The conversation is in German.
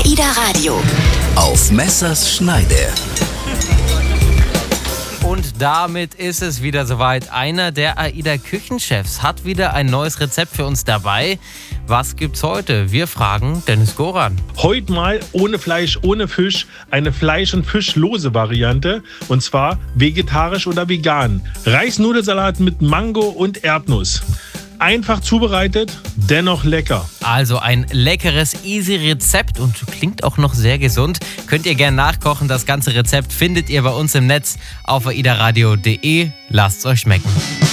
AIDA Radio. Auf Messers Schneide. Und damit ist es wieder soweit. Einer der AIDA-Küchenchefs hat wieder ein neues Rezept für uns dabei. Was gibt's heute? Wir fragen Dennis Goran. Heute mal ohne Fleisch, ohne Fisch, eine Fleisch- und Fischlose Variante. Und zwar vegetarisch oder vegan. Reisnudelsalat mit Mango und Erdnuss. Einfach zubereitet, dennoch lecker. Also ein leckeres, easy Rezept und klingt auch noch sehr gesund. Könnt ihr gerne nachkochen. Das ganze Rezept findet ihr bei uns im Netz auf aidaradio.de. Lasst's euch schmecken.